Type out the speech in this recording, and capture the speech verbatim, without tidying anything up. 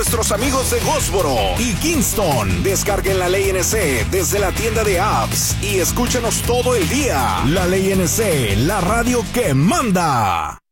Nuestros amigos de Gósboro y Kingston. Descarguen la Ley N C desde la tienda de apps y escúchenos todo el día. La Ley N C, la radio que manda.